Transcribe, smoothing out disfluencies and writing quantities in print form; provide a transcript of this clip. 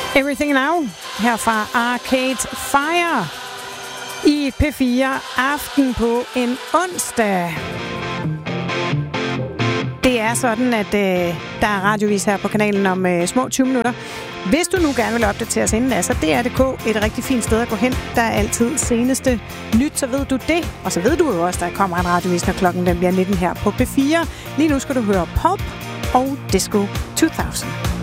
Everything Now her fra Arcade Fire i P4 Aften på en onsdag. Det er sådan, at der er radiovis her på kanalen om små 20 minutter. Hvis du nu gerne vil opdatere os inden, så DR.dk et rigtig fint sted at gå hen. Der er altid seneste nyt, så ved du det. Og så ved du jo også, der kommer en radiovis, når klokken den bliver 19 her på P4. Lige nu skal du høre Pop og Disco 2000.